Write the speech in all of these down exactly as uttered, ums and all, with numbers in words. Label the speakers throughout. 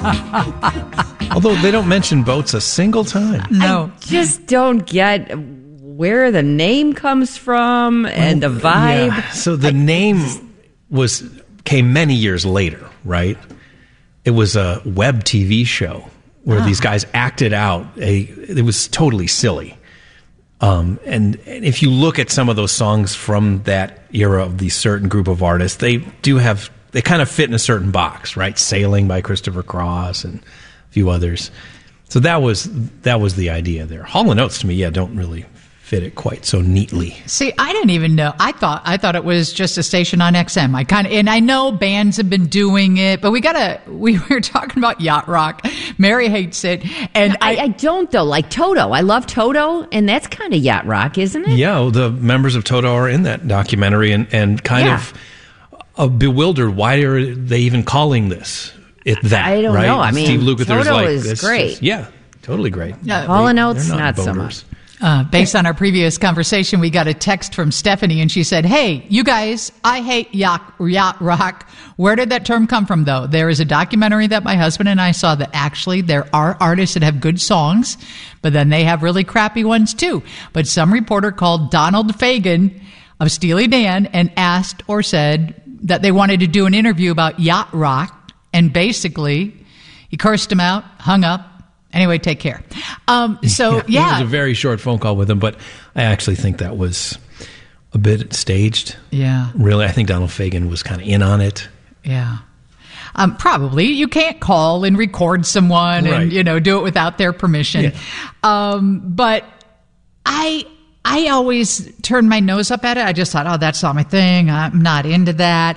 Speaker 1: Although they don't mention boats a single time.
Speaker 2: No.
Speaker 3: I just don't get where the name comes from and the vibe.
Speaker 1: Yeah. So the I, name was came many years later, right? It was a web T V show where ah. these guys acted out a. It was totally silly. Um, and, and if you look at some of those songs from that era of the certain group of artists, they do have, they kind of fit in a certain box, right? Sailing by Christopher Cross and a few others. So that was, that was the idea there. Hall and Oates to me, yeah, don't really fit it quite so neatly.
Speaker 2: See, I didn't even know. I thought I thought it was just a station on X M. I kind of, and I know bands have been doing it, but we gotta. We were talking about yacht rock. Mary hates it, and
Speaker 3: no, I,
Speaker 2: I,
Speaker 3: I don't though. Like Toto, I love Toto, and that's kind of yacht rock, isn't it?
Speaker 1: Yeah, well, the members of Toto are in that documentary, and and kind
Speaker 3: yeah.
Speaker 1: of uh, bewildered. Why are they even calling this it that?
Speaker 3: I don't
Speaker 1: right?
Speaker 3: know. I mean,
Speaker 1: Steve Lukather's
Speaker 3: Toto
Speaker 1: like,
Speaker 3: is
Speaker 1: this
Speaker 3: great.
Speaker 1: Is, yeah, totally great.
Speaker 2: Uh,
Speaker 3: Hall and Oates,
Speaker 1: not,
Speaker 3: not
Speaker 1: not
Speaker 3: so
Speaker 1: much.
Speaker 2: Uh, based on our previous conversation, we got a text from Stephanie, and she said, hey, you guys, I hate yacht, yacht rock. Where did that term come from, though? There is a documentary that my husband and I saw that actually there are artists that have good songs, but then they have really crappy ones, too. But some reporter called Donald Fagen of Steely Dan and asked or said that they wanted to do an interview about yacht rock, and basically he cursed him out, hung up. Anyway, take care. Um, so, yeah.
Speaker 1: yeah. It was a very short phone call with him, but I actually think that was a bit staged.
Speaker 2: Yeah.
Speaker 1: Really, I think Donald Fagen was kind of in on it.
Speaker 2: Yeah. Um, probably. You can't call and record someone
Speaker 1: right.
Speaker 2: and, you know, do it without their permission.
Speaker 1: Yeah.
Speaker 2: Um, but I... I always turned my nose up at it. I just thought, oh, that's not my thing. I'm not into that.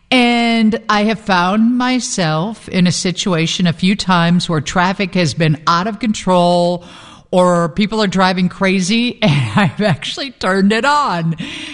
Speaker 2: And I have found myself in a situation a few times where traffic has been out of control or people are driving crazy, and I've actually turned it on.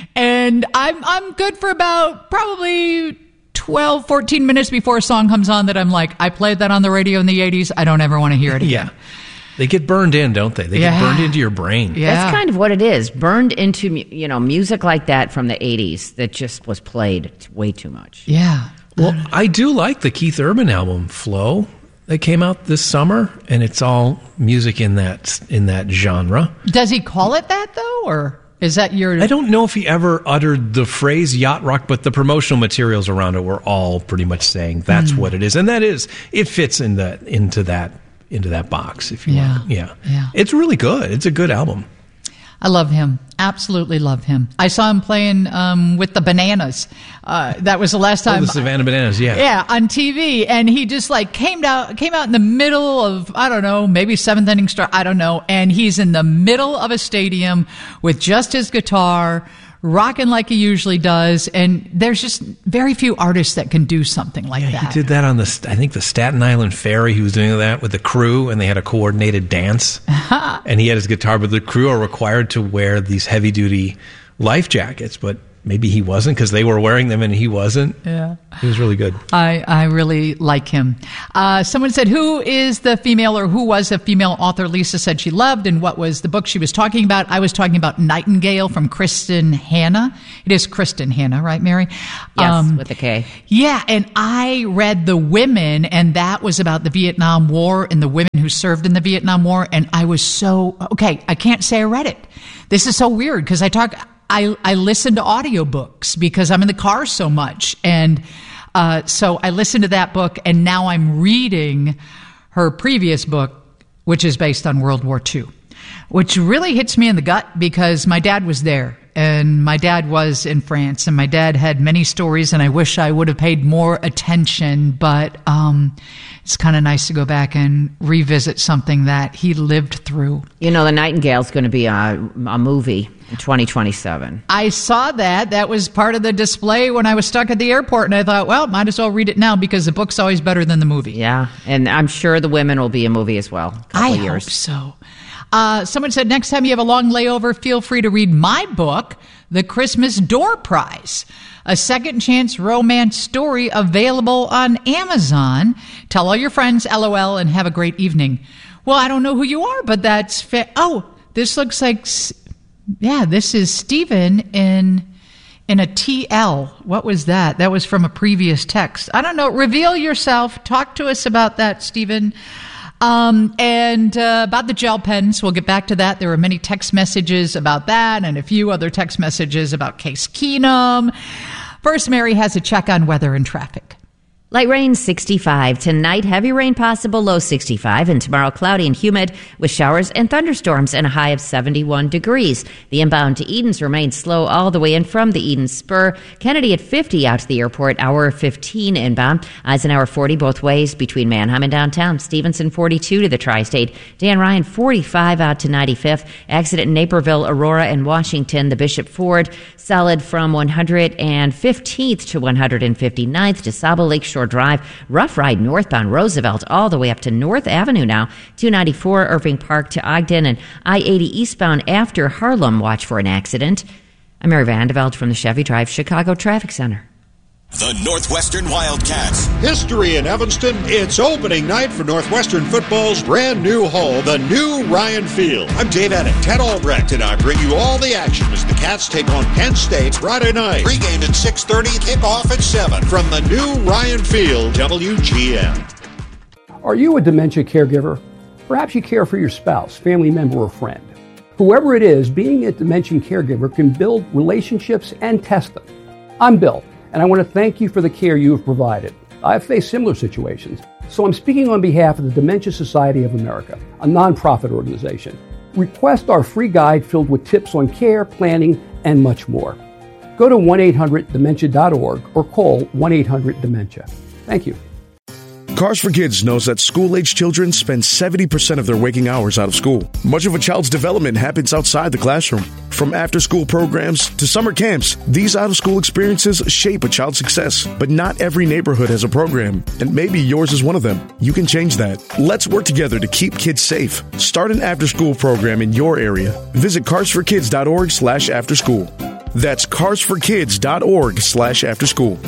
Speaker 2: And I'm I'm good for about probably twelve, fourteen minutes before a song comes on that I'm like, I played that on the radio in the eighties. I don't ever want to hear it again.
Speaker 1: Yeah. They get burned in, don't they? They
Speaker 2: yeah.
Speaker 1: get burned into your brain.
Speaker 2: Yeah.
Speaker 3: That's kind of what it is. Burned into, you know, music like that from the eighties that just was played way too much.
Speaker 2: Yeah.
Speaker 1: Well, I do like the Keith Urban album, Flow, that came out this summer, and it's all music in that in that genre.
Speaker 2: Does he call it that, though, or is that your...
Speaker 1: I don't know if he ever uttered the phrase yacht rock, but the promotional materials around it were all pretty much saying that's mm. what it is. And that is, it fits in that into that into that box, if you
Speaker 2: yeah.
Speaker 1: want. Yeah.
Speaker 2: yeah.
Speaker 1: It's really good. It's a good album.
Speaker 2: I love him. Absolutely love him. I saw him playing um, with the Bananas. Uh, that was the last time.
Speaker 1: Oh, the Savannah Bananas, yeah.
Speaker 2: Yeah, on T V. And he just like came out, came out in the middle of, I don't know, maybe seventh inning start, I don't know. And he's in the middle of a stadium with just his guitar, rocking like he usually does, and there's just very few artists that can do something like
Speaker 1: yeah,
Speaker 2: that.
Speaker 1: He did that on the, I think the Staten Island Ferry. He was doing that with the crew, and they had a coordinated dance. And he had his guitar, but the crew are required to wear these heavy-duty life jackets, but maybe he wasn't because they were wearing them and he wasn't.
Speaker 2: Yeah.
Speaker 1: He was really good.
Speaker 2: I, I really like him. Uh, someone said, who is the female or who was a female author Lisa said she loved, and what was the book she was talking about? I was talking about Nightingale from Kristen Hanna. It is Kristen Hanna, right, Mary?
Speaker 3: Yes,
Speaker 2: um,
Speaker 3: with a K.
Speaker 2: Yeah, and I read The Women, and that was about the Vietnam War and the women who served in the Vietnam War, and I was so, okay, I can't say I read it. This is so weird because I talk... I, I listen to audiobooks because I'm in the car so much. And uh, so I listened to that book, and now I'm reading her previous book, which is based on World War Two, which really hits me in the gut because my dad was there. And my dad was in France, and my dad had many stories, and I wish I would have paid more attention, but um, it's kind of nice to go back and revisit something that he lived through.
Speaker 3: You know, The Nightingale's going to be a, a movie in twenty twenty-seven.
Speaker 2: I saw that. That was part of the display when I was stuck at the airport, and I thought, well, might as well read it now because the book's always better than the movie.
Speaker 3: Yeah, and I'm sure The Women will be a movie as well. A
Speaker 2: I
Speaker 3: years.
Speaker 2: hope so. Uh, someone said, next time you have a long layover, feel free to read my book, The Christmas Door Prize, a second chance romance story available on Amazon. Tell all your friends, LOL, and have a great evening. Well, I don't know who you are, but that's fa- oh, this looks like, yeah, this is Stephen in in a T L. What was that? That was from a previous text. I don't know. Reveal yourself. Talk to us about that, Stephen. Um, and uh, about the gel pens, we'll get back to that. There were many text messages about that and a few other text messages about Case Keenum. First, Mary has a check on weather and traffic.
Speaker 3: Light rain, sixty-five. Tonight, heavy rain possible, low sixty-five. And tomorrow, cloudy and humid with showers and thunderstorms and a high of seventy-one degrees. The inbound to Edens remains slow all the way in from the Eden Spur. Kennedy at fifty out to the airport, hour fifteen inbound. Eisenhower forty both ways between Manheim and downtown. Stevenson forty-two to the tri-state. Dan Ryan forty-five out to ninety-fifth. Accident in Naperville, Aurora, and Washington. The Bishop Ford solid from one hundred fifteenth to one hundred fifty-ninth. DeSable Lakeshore Drive, rough ride northbound Roosevelt all the way up to North Avenue now. two ninety-four Irving Park to Ogden and I eighty eastbound after Harlem. Watch for an accident. I'm Mary Vandeveld from the Chevy Drive Chicago Traffic Center.
Speaker 4: The Northwestern Wildcats.
Speaker 5: History in Evanston. It's opening night for Northwestern football's brand new home, the new Ryan Field. I'm Dave Edding, Ted Albrecht, and I bring you all the action as the Cats take on Penn State Friday night. Pre-game at six thirty, kickoff at seven from the new Ryan Field, W G N.
Speaker 6: Are you a dementia caregiver? Perhaps you care for your spouse, family member, or friend. Whoever it is, being a dementia caregiver can build relationships and test them. I'm Bill, and I want to thank you for the care you have provided. I've faced similar situations, so I'm speaking on behalf of the Dementia Society of America, a nonprofit organization. Request our free guide filled with tips on care, planning, and much more. Go to one eight hundred dementia dot org or call one eight hundred dementia. Thank you.
Speaker 7: Cars for Kids knows that school-age children spend seventy percent of their waking hours out of school. Much of a child's development happens outside the classroom. From after-school programs to summer camps, these out-of-school experiences shape a child's success. But not every neighborhood has a program, and maybe yours is one of them. You can change that. Let's work together to keep kids safe. Start an after-school program in your area. Visit cars for kids dot org slash after school. That's cars for kids dot org slash after school.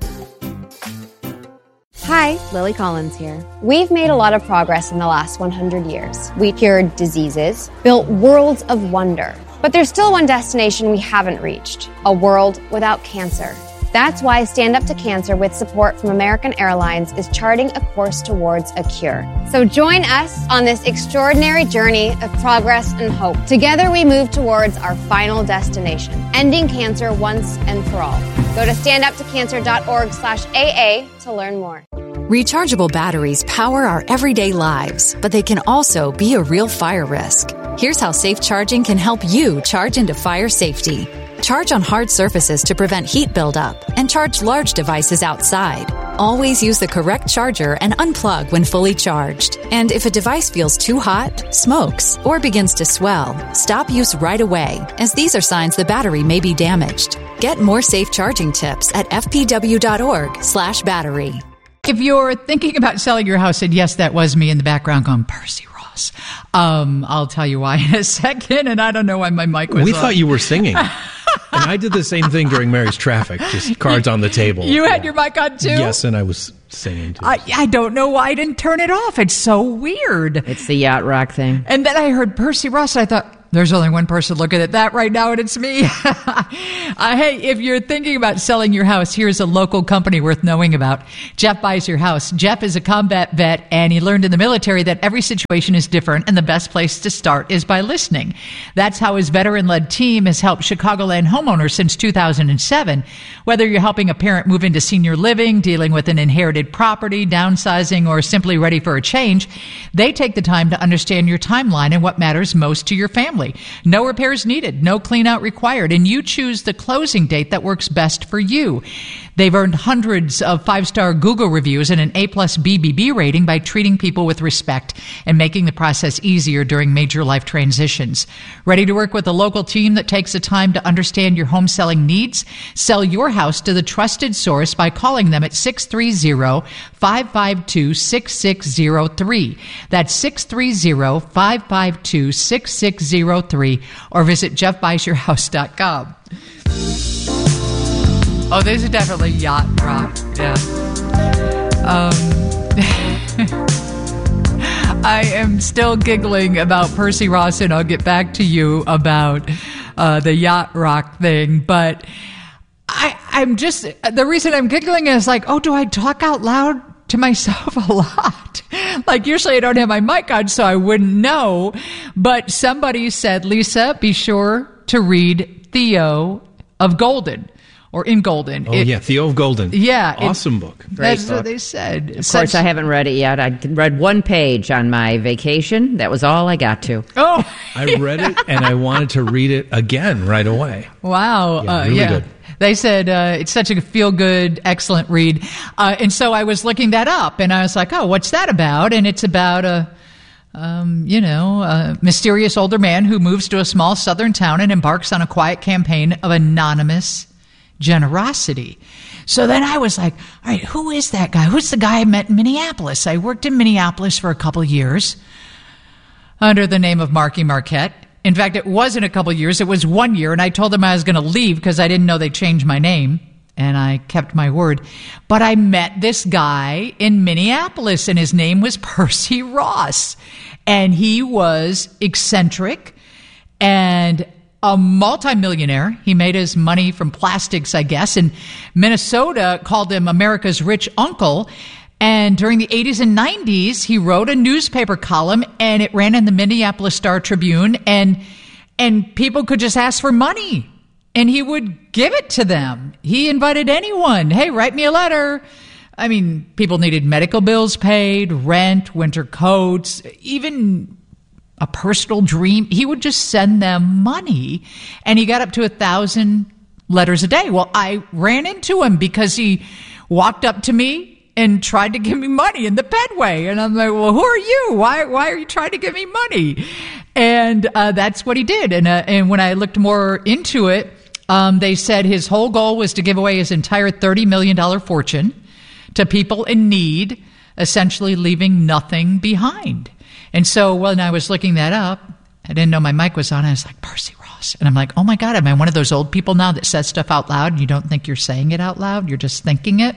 Speaker 8: Hi, Lily Collins here. We've made a lot of progress in the last one hundred years. We cured diseases, built worlds of wonder. But there's still one destination we haven't reached, a world without cancer. That's why Stand Up to Cancer, with support from American Airlines, is charting a course towards a cure. So join us on this extraordinary journey of progress and hope. Together we move towards our final destination, ending cancer once and for all. Go to stand up to cancer dot org slash A A to learn more.
Speaker 9: Rechargeable batteries power our everyday lives, but they can also be a real fire risk. Here's how safe charging can help you charge into fire safety. Charge on hard surfaces to prevent heat buildup, and charge large devices outside. Always use the correct charger and unplug when fully charged. And if a device feels too hot, smokes, or begins to swell, stop use right away, as these are signs the battery may be damaged. Get more safe charging tips at f p w dot org slash battery.
Speaker 2: If you're thinking about selling your house, and yes, that was me in the background going, Percy Ross. Um, I'll tell you why in a second, and I don't know why my mic was
Speaker 1: We
Speaker 2: on.
Speaker 1: thought you were singing. And I did the same thing during Mary's traffic, just cards on the table.
Speaker 2: You had your mic on too?
Speaker 1: Yes, and I was singing too.
Speaker 2: I, I don't know why I didn't turn it off. It's so weird.
Speaker 3: It's the yacht rock thing.
Speaker 2: And then I heard Percy Ross, and I thought, there's only one person looking at that right now, and it's me. uh, hey, if you're thinking about selling your house, here's a local company worth knowing about. Jeff Buys Your House. Jeff is a combat vet, and he learned in the military that every situation is different, and the best place to start is by listening. That's how his veteran-led team has helped Chicagoland homeowners since two thousand seven. Whether you're helping a parent move into senior living, dealing with an inherited property, downsizing, or simply ready for a change, they take the time to understand your timeline and what matters most to your family. No repairs needed, no clean out required, and you choose the closing date that works best for you. They've earned hundreds of five-star Google reviews and an A plus B B B rating by treating people with respect and making the process easier during major life transitions. Ready to work with a local team that takes the time to understand your home selling needs? Sell your house to the trusted source by calling them at six three zero, five five two, six six zero three. That's six three zero, five five two, six six zero three, or visit jeff buys your house dot com. Oh, these are definitely yacht rock. Yeah. Um, I am still giggling about Percy Ross, and I'll get back to you about uh, the yacht rock thing. But I'm just, the reason I'm giggling is like, oh, do I talk out loud to myself a lot? Like, usually I don't have my mic on, so I wouldn't know. But somebody said, Lisa, be sure to read Theo of Golden. Or in Golden.
Speaker 1: Oh,
Speaker 2: it,
Speaker 1: yeah, Theo of Golden.
Speaker 2: Yeah.
Speaker 1: Awesome it, book.
Speaker 2: Great that's
Speaker 3: book.
Speaker 2: What they said.
Speaker 3: Of Such, course, I haven't read it yet. I read one page on my vacation. That was all I got to.
Speaker 2: Oh.
Speaker 1: I read it, and I wanted to read it again right away.
Speaker 2: Wow.
Speaker 1: Yeah,
Speaker 2: uh,
Speaker 1: really
Speaker 2: yeah.
Speaker 1: good.
Speaker 2: They said uh, it's such a feel-good, excellent read. Uh, and so I was looking that up, and I was like, oh, what's that about? And it's about a... Um, you know, a mysterious older man who moves to a small southern town and embarks on a quiet campaign of anonymous generosity. So then I was like, all right, who is that guy? Who's the guy I met in Minneapolis? I worked in Minneapolis for a couple years under the name of Marky Marquette. In fact, it wasn't a couple years. It was one year, and I told them I was going to leave because I didn't know they changed my name, and I kept my word. But I met this guy in Minneapolis, and his name was Percy Ross, and he was eccentric and a multimillionaire. He made his money from plastics, I guess. And Minnesota called him America's rich uncle. And during the eighties and nineties, he wrote a newspaper column, and it ran in the Minneapolis Star Tribune. And and people could just ask for money, and he would give it to them. He invited anyone. Hey, write me a letter. I mean, people needed medical bills paid, rent, winter coats, even a personal dream. He would just send them money, and he got up to a thousand letters a day. Well, I ran into him because he walked up to me and tried to give me money in the Pedway. And I'm like, well, who are you? Why, why are you trying to give me money? And uh, that's what he did. And, uh, and when I looked more into it, um, they said his whole goal was to give away his entire thirty million dollars fortune to people in need, essentially leaving nothing behind. And so when I was looking that up, I didn't know my mic was on. I was like, Percy Ross. And I'm like, oh my God, am I one of those old people now that says stuff out loud and you don't think you're saying it out loud? You're just thinking it.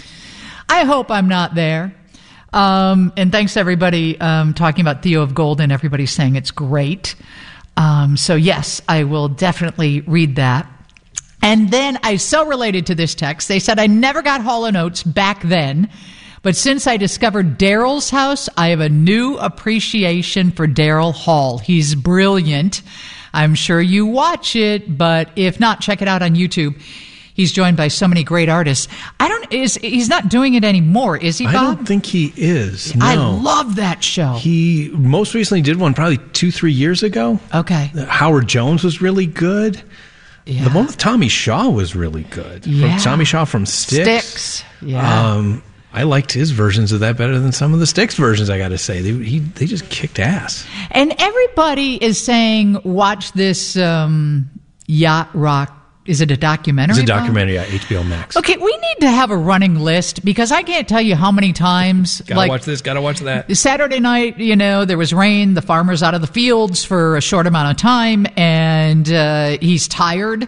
Speaker 2: I hope I'm not there. Um, and thanks to everybody um, talking about Theo of Golden. Everybody's saying it's great. Um, so yes, I will definitely read that. And then I so related to this text. They said, I never got Hall and Oates back then, but since I discovered Daryl's House, I have a new appreciation for Daryl Hall. He's brilliant. I'm sure you watch it, but if not, check it out on YouTube. He's joined by so many great artists. I don't, is, he's not doing it anymore, is he, Bob?
Speaker 1: I don't think he is. No.
Speaker 2: I love that show.
Speaker 1: He most recently did one probably two, three years ago.
Speaker 2: Okay.
Speaker 1: Howard Jones was really good.
Speaker 2: Yeah.
Speaker 1: The one with Tommy Shaw was really good.
Speaker 2: Yeah.
Speaker 1: From Tommy Shaw from Styx.
Speaker 2: Styx. Yeah.
Speaker 1: Um, I liked his versions of that better than some of the Styx versions, I got to say. They, he, they just kicked ass.
Speaker 2: And everybody is saying, watch this um, Yacht Rock. Is it a documentary?
Speaker 1: It's a documentary, Bob? Yeah, H B O Max.
Speaker 2: Okay, we need to have a running list because I can't tell you how many times.
Speaker 1: Gotta
Speaker 2: like,
Speaker 1: watch this, gotta watch that.
Speaker 2: Saturday night, you know, there was rain, the farmer's out of the fields for a short amount of time, and uh, he's tired.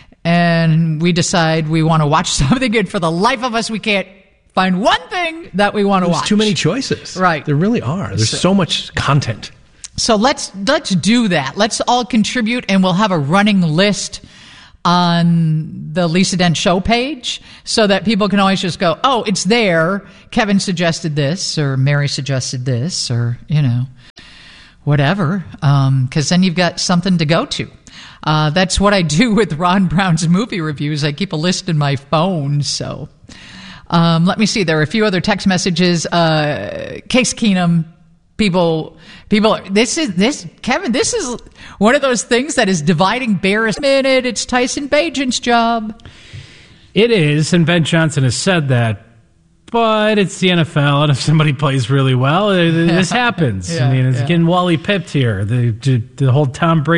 Speaker 2: And we decide we want to watch something, and for the life of us, we can't find one thing that we want to watch.
Speaker 1: There's too many choices.
Speaker 2: Right.
Speaker 1: There really are. There's so, so much content.
Speaker 2: So let's let's do that. Let's all contribute, and we'll have a running list on the Lisa Dent Show page so that people can always just go, oh, it's there. Kevin suggested this, or Mary suggested this, or, you know, whatever. Um, 'cause then you've got something to go to. Uh, that's what I do with Ron Brown's movie reviews. I keep a list in my phone. So, um, let me see. There are a few other text messages. Uh, Case Keenum. People, people, this is, this, Kevin, this is one of those things that is dividing bears. A minute, it's Tyson Bagent's job.
Speaker 10: It is, and Ben Johnson has said that, but it's the N F L, and if somebody plays really well, this happens.
Speaker 2: Yeah,
Speaker 10: I mean, it's
Speaker 2: yeah.
Speaker 10: getting Wally pipped here. The, the whole Tom Brady